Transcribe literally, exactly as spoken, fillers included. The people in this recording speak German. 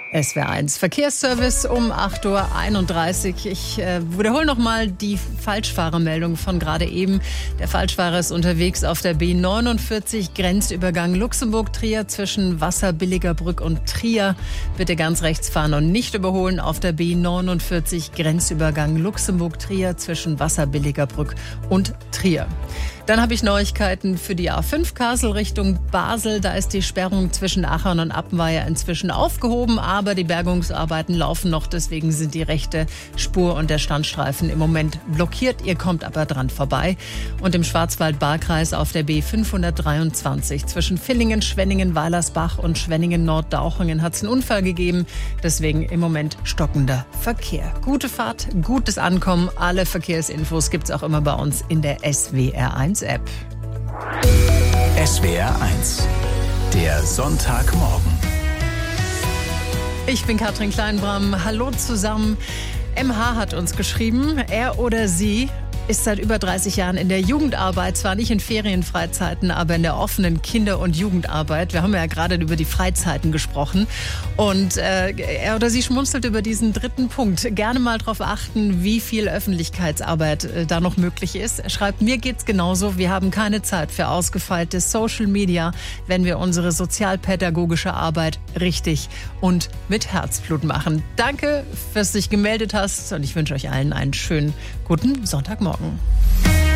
S W R eins Verkehrsservice um acht Uhr einunddreißig. Ich äh, wiederhole nochmal die Falschfahrermeldung von gerade eben. Der Falschfahrer ist unterwegs auf der B neunundvierzig, Grenzübergang Luxemburg-Trier zwischen Wasserbilligerbrück und Trier. Bitte ganz rechts fahren und nicht überholen auf der B neunundvierzig, Grenzübergang Luxemburg-Trier zwischen Wasserbilligerbrück und Trier. Dann habe ich Neuigkeiten für die A fünf Kassel Richtung Basel. Da ist die Sperrung zwischen Achern und Appenweier inzwischen aufgehoben, aber die Bergungsarbeiten laufen noch. Deswegen sind die rechte Spur und der Standstreifen im Moment blockiert. Ihr kommt aber dran vorbei. Und im Schwarzwald-Baar-Kreis auf der B fünfhundertdreiundzwanzig zwischen Villingen, Schwenningen, Weilersbach und Schwenningen-Nord-Dauchingen hat es einen Unfall gegeben. Deswegen im Moment stockender Verkehr. Gute Fahrt, gutes Ankommen. Alle Verkehrsinfos gibt es auch immer bei uns in der S W R eins App. S W R eins, der Sonntagmorgen. Ich bin Katrin Kleinbram. Hallo zusammen. M H hat uns geschrieben, er oder sie ist seit über dreißig Jahren in der Jugendarbeit, zwar nicht in Ferienfreizeiten, aber in der offenen Kinder- und Jugendarbeit. Wir haben ja gerade über die Freizeiten gesprochen und äh, er oder sie schmunzelt über diesen dritten Punkt. Gerne mal darauf achten, wie viel Öffentlichkeitsarbeit äh, da noch möglich ist. Er schreibt, mir geht's genauso. Wir haben keine Zeit für ausgefeilte Social Media, wenn wir unsere sozialpädagogische Arbeit richtig und mit Herzblut machen. Danke, dass du dich gemeldet hast und ich wünsche euch allen einen schönen guten Sonntagmorgen.